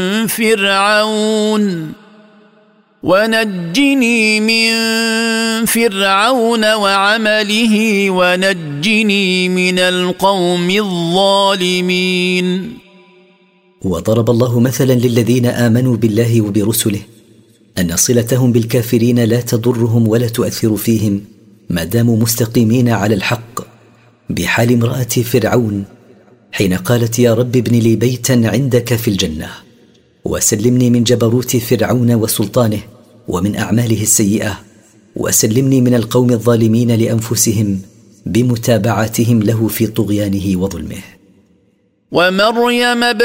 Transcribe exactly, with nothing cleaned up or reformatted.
فرعون ونجني من فرعون وعمله ونجني من القوم الظالمين. وضرب الله مثلا للذين آمنوا بالله وبرسله أن صلتهم بالكافرين لا تضرهم ولا تؤثر فيهم ما داموا مستقيمين على الحق، بحال امرأة فرعون حين قالت يا رب ابن لي بيتا عندك في الجنة وسلمني من جبروت فرعون وسلطانه ومن أعماله السيئة، وسلمني من القوم الظالمين لأنفسهم بمتابعتهم له في طغيانه وظلمه. ومريم